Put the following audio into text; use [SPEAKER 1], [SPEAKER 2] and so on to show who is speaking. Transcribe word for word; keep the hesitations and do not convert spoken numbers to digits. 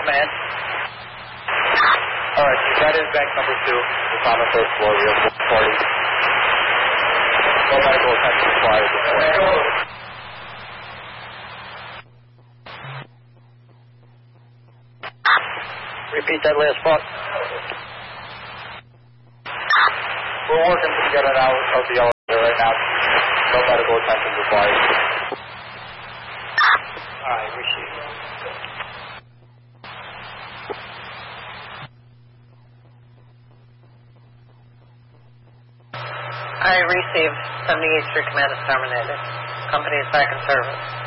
[SPEAKER 1] command.
[SPEAKER 2] All right, you got in bank number two. It's on the third floor. We have one party. No medical attention required.
[SPEAKER 1] Repeat that last part.
[SPEAKER 2] We're working to get it out of the elevator right now. No medical attention required.
[SPEAKER 1] All right, receive.
[SPEAKER 3] I received seventy-eighth Street Command is terminated. Company is back in service.